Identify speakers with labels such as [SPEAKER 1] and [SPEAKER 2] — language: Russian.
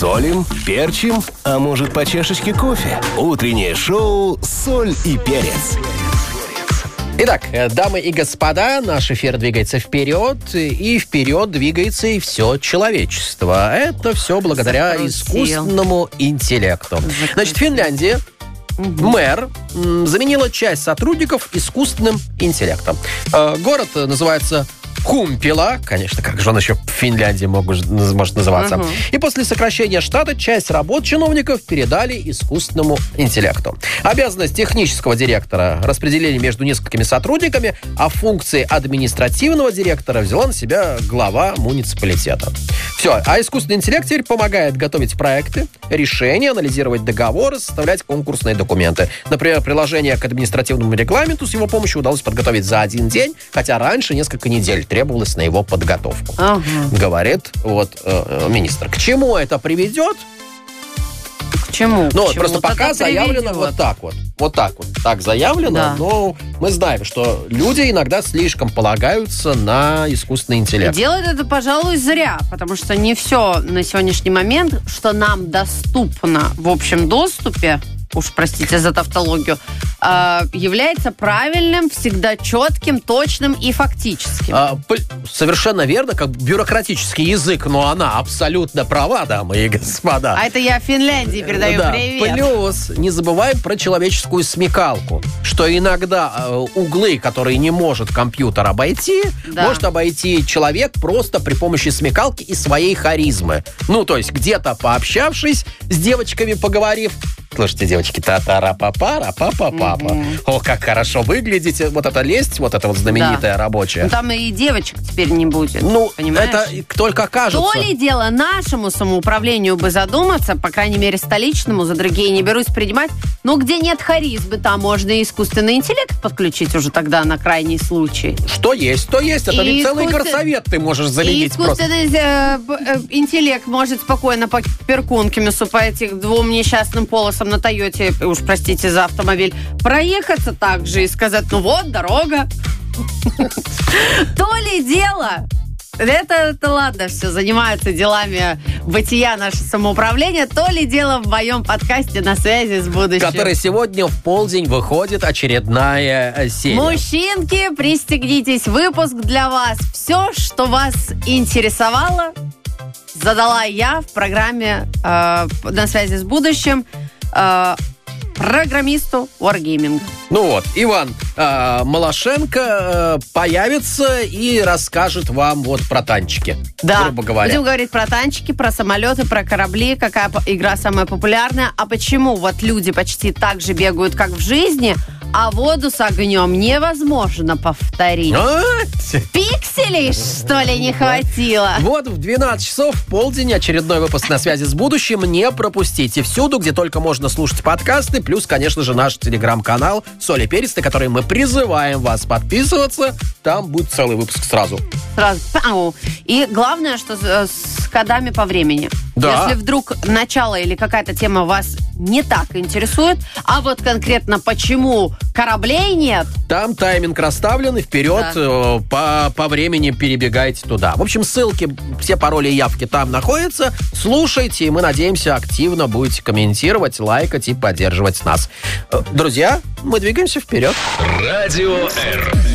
[SPEAKER 1] Солим, перчим, а может по чашечке кофе? Утреннее шоу «Соль и перец».
[SPEAKER 2] Итак, дамы и господа, наш эфир двигается вперед, и вперед двигается и все человечество. Это все благодаря искусственному интеллекту. Значит, Финляндия, мэр заменила часть сотрудников искусственным интеллектом. Город называется Кумпила. Конечно, как же он еще в Финляндии может называться. И после сокращения штата часть работ чиновников передали искусственному интеллекту. Обязанность технического директора распределили между несколькими сотрудниками, а функции административного директора взяла на себя глава муниципалитета. Все. А искусственный интеллект теперь помогает готовить проекты, решения, анализировать договоры, составлять конкурсные документы. Например, приложение к административному регламенту с его помощью удалось подготовить за один день, хотя раньше несколько недель требовалось на его подготовку. Говорит министр. К чему это приведет?
[SPEAKER 3] К чему?
[SPEAKER 2] Ну, просто пока заявлено вот так вот. Вот так вот. Так заявлено, да. Но мы знаем, что люди иногда слишком полагаются на искусственный интеллект.
[SPEAKER 3] Делают это, пожалуй, зря, потому что не все на сегодняшний момент, что нам доступно в общем доступе, уж простите за тавтологию, является правильным, всегда четким, точным и фактическим.
[SPEAKER 2] Совершенно верно, как бюрократический язык, но она абсолютно права, дамы и господа.
[SPEAKER 3] А это я в Финляндии передаю привет.
[SPEAKER 2] Плюс не забываем про человеческую смекалку, что иногда углы, которые не может компьютер обойти, может обойти человек просто при помощи смекалки и своей харизмы. Ну, то есть где-то пообщавшись с девочками, поговорив, слушайте, девочки, та-та-ра-па-па-ра-па-па-папа. О, как хорошо выглядите. Вот эта лесть, вот эта вот знаменитая рабочая.
[SPEAKER 3] Ну, там и девочек теперь не будет.
[SPEAKER 2] Ну,
[SPEAKER 3] понимаешь?
[SPEAKER 2] Это только кажется.
[SPEAKER 3] То ли дело нашему самоуправлению бы задуматься, по крайней мере, столичному, за другие не берусь принимать. Но где нет харизмы, там можно и искусственный интеллект подключить уже тогда на крайний случай.
[SPEAKER 2] Что есть, то есть. Это ведь целый горсовет ты можешь заменить.
[SPEAKER 3] Искусственный интеллект может спокойно по Перкункемесу, по этим двум несчастным полосам на Тойоте, уж простите за автомобиль, проехаться так же и сказать, ну вот, дорога. То ли дело... Это ладно, все, занимаются делами бытия наше самоуправление. То ли дело в моем подкасте «На связи с будущим».
[SPEAKER 2] Который сегодня в полдень выходит очередная серия.
[SPEAKER 3] Мужчинки, пристегнитесь. Выпуск для вас. Все, что вас интересовало, задала я в программе «На связи с будущим» программисту Wargaming.
[SPEAKER 2] Ну вот, Иван Малашенко появится и расскажет вам вот про танчики.
[SPEAKER 3] Да,
[SPEAKER 2] грубо говоря.
[SPEAKER 3] Будем говорить про танчики, про самолеты, про корабли, какая игра самая популярная, а почему вот люди почти так же бегают, как в жизни, а воду с огнем невозможно повторить. Пикселей, что ли, не хватило?
[SPEAKER 2] Вот в 12 часов в полдень очередной выпуск «На связи с будущим». Не пропустите. Всюду, где только можно слушать подкасты, плюс, конечно же, наш телеграм-канал «Соль и перец», на который мы призываем вас подписываться. Там будет целый выпуск сразу.
[SPEAKER 3] Сразу. И главное, что с кодами по времени.
[SPEAKER 2] Да.
[SPEAKER 3] Если вдруг начало или какая-то тема вас не так интересует, а вот конкретно почему кораблей нет...
[SPEAKER 2] Там тайминг расставлен, и вперед по времени перебегайте туда. В общем, ссылки, все пароли и явки там находятся. Слушайте, и мы надеемся, активно будете комментировать, лайкать и поддерживать нас. Друзья, мы двигаемся вперед.
[SPEAKER 1] Радио Р.